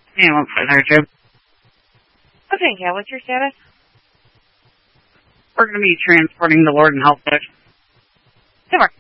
Ambulance 502. Okay, yeah, what's your status? We're going to be transporting the Lord and Health Coach. Super.